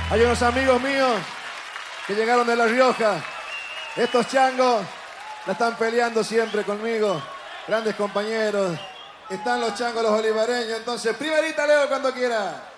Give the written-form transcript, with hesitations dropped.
Hay unos amigos míos que llegaron de La Rioja. Estos changos la están peleando siempre conmigo. Grandes compañeros. Están los changos, los olivareños. Entonces, primerita Leo cuando quiera.